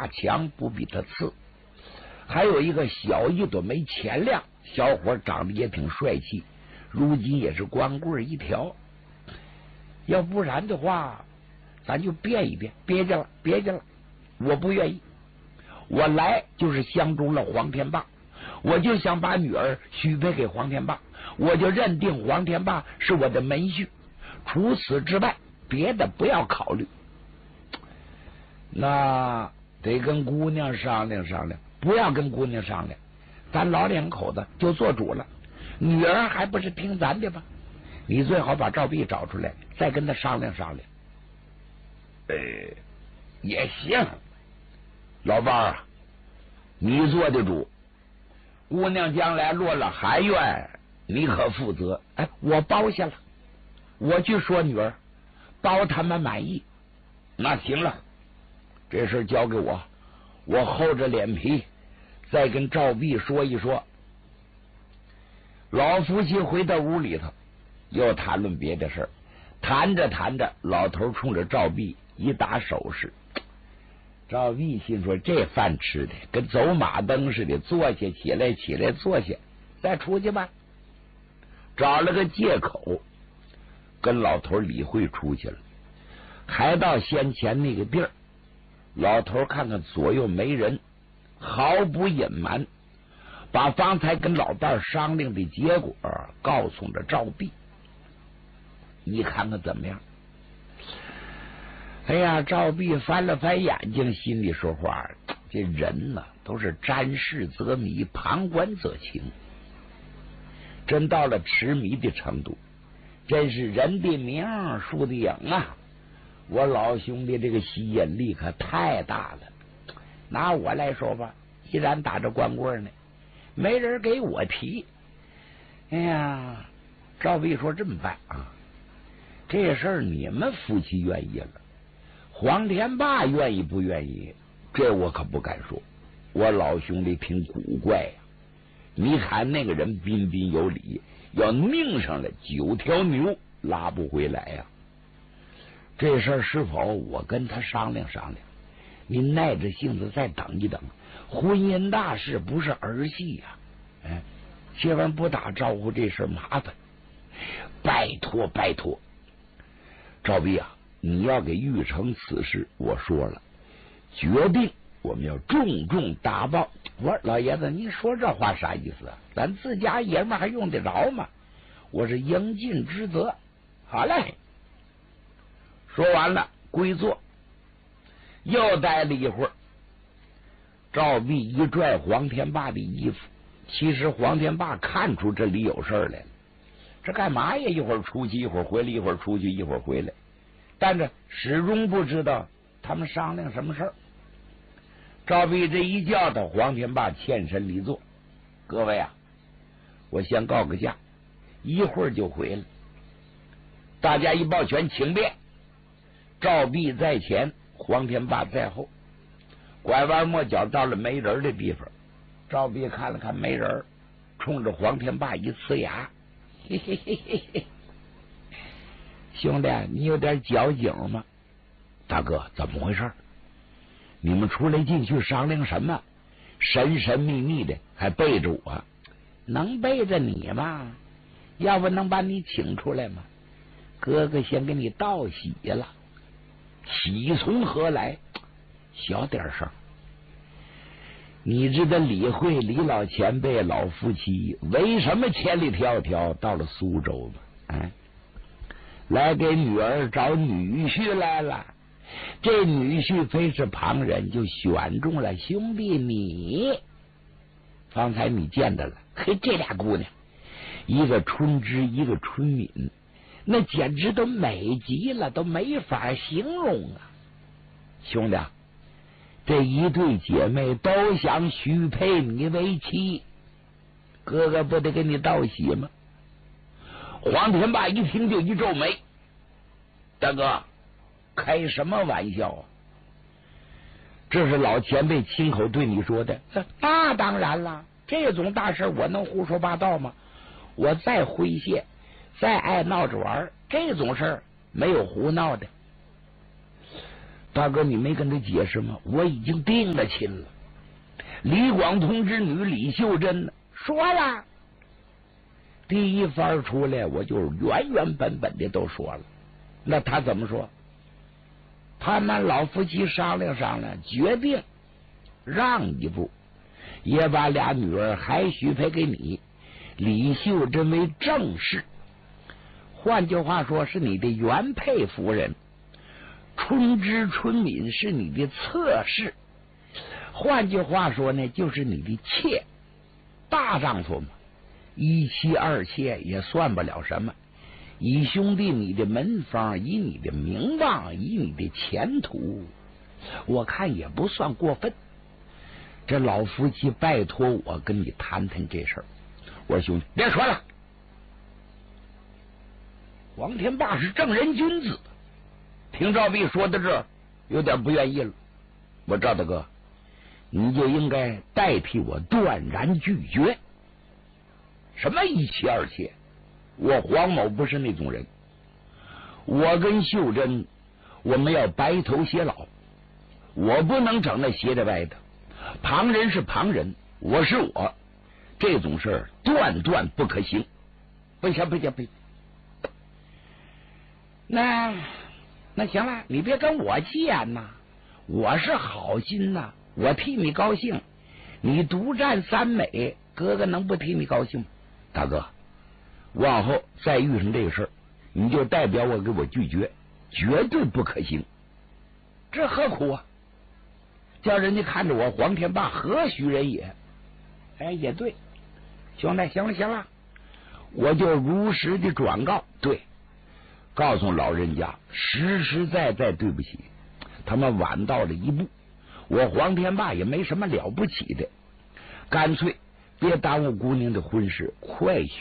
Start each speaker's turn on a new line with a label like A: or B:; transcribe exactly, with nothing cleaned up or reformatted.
A: 他强不比他次，还有一个小一朵没钱亮，小伙长得也挺帅气，如今也是光棍一条。要不然的话，咱就变一变，别介了，别介了，我不愿意。我来就是相中了黄天霸，我就想把女儿许配给黄天霸，我就认定黄天霸是我的门婿，除此之外别的不要考虑。那得跟姑娘商量商量，不要跟姑娘商量，咱老两口子就做主了，女儿还不是听咱的吗？你最好把赵碧找出来，再跟他商量商量。呃，也行，老伴儿啊，你做的主，姑娘将来落了寒怨，你可负责。哎，我包下了，我去说女儿，包他们满意。那行了，这事交给我，我厚着脸皮再跟赵碧说一说。老夫妻回到屋里头，又谈论别的事儿，谈着谈着，老头冲着赵碧一打手势。赵碧心说，这饭吃的跟走马灯似的，坐下起来起来坐下，再出去吧。找了个借口跟老头理会出去了。还到先前那个地儿，老头看看左右没人，毫不隐瞒，把方才跟老伴商量的结果告诉了赵碧。你看看怎么样？哎呀，赵碧翻了翻眼睛，心里说话，这人呢都是沾事则迷，旁观则清，真到了痴迷的程度，真是人的名树的影啊！我老兄弟这个吸引力可太大了。拿我来说吧，依然打着光棍呢，没人给我提。哎呀，赵碧说这么办啊，这事儿你们夫妻愿意了，黄天霸愿意不愿意，这我可不敢说。我老兄弟挺古怪呀、啊，你看那个人彬彬有礼，要拧上来九条牛拉不回来呀、啊。这事儿是否我跟他商量商量？你耐着性子再等一等，婚姻大事不是儿戏呀、啊！哎，千万不打招呼，这事儿麻烦。拜托拜托，赵碧啊，你要给玉成此事，我说了，决定我们要重重打报。我说老爷子，您说这话啥意思啊？咱自家爷们还用得着吗？我是应尽职责。好嘞。说完了，归坐，又待了一会儿。赵碧一拽黄天霸的衣服，其实黄天霸看出这里有事儿来了。这干嘛呀？一会儿出去，一会儿回来，一会儿出去，一会儿回来，但是始终不知道他们商量什么事儿。赵碧这一叫他，黄天霸欠身离座。各位啊，我先告个假，一会儿就回来。大家一抱拳，请便。赵碧在前，黄天霸在后，拐弯抹角到了没人的地方。赵碧看了看没人，冲着黄天霸一呲牙，嘿嘿嘿嘿嘿，兄弟，你有点矫情吗？大哥，怎么回事？你们出来进去商量什么？神神秘秘的，还背着我，能背着你吗？要不能把你请出来吗？哥哥先给你道喜了。喜从何来？小点声。你知道李慧李老前辈老夫妻为什么千里迢迢到了苏州吗？哎，来给女儿找女婿来了。这女婿非是旁人，就选中了兄弟你。方才你见的了，嘿，这俩姑娘，一个春枝，一个春敏，那简直都美极了，都没法形容啊！兄弟，这一对姐妹都想许配你为妻，哥哥不得给你道喜吗？黄天霸一听就一皱眉，大哥，开什么玩笑啊？这是老前辈亲口对你说的。那当然了，这种大事我能胡说八道吗？我再诙谐，再爱闹着玩，这种事儿没有胡闹的。 大哥，你没跟他解释吗？我已经定了亲了。李广同之女李秀珍说了，第一番出来，我就原原本本的都说了。那他怎么说？他们老夫妻商量商量，决定让一步，也把俩女儿还许配给你，李秀珍为正室。换句话说，是你的原配夫人。春枝春敏是你的侧室，换句话说呢，就是你的妾。大丈夫嘛，一妻二妾也算不了什么。以兄弟你的门风，以你的名望，以你的前途，我看也不算过分。这老夫妻拜托我跟你谈谈这事儿。我说兄弟，别说了，黄天霸是正人君子。听赵弼说到这儿，有点不愿意了。我赵大哥，你就应该代替我断然拒绝。什么一妻二妾？我黄某不是那种人。我跟秀珍，我们要白头偕老，我不能整那斜的歪的。旁人是旁人，我是我，这种事儿断断不可行。不行不行不行。那那行了，你别跟我急眼呐，我是好心呐，我替你高兴。你独占三美，哥哥能不替你高兴吗？大哥，往后再遇上这个事儿，你就代表我给我拒绝，绝对不可行。这何苦啊？叫人家看着我黄天霸何许人也？哎，也对，兄弟，行了行了，我就如实的转告，对。告诉老人家，实实在在对不起，他们晚到了一步。我黄天霸也没什么了不起的，干脆别耽误姑娘的婚事，快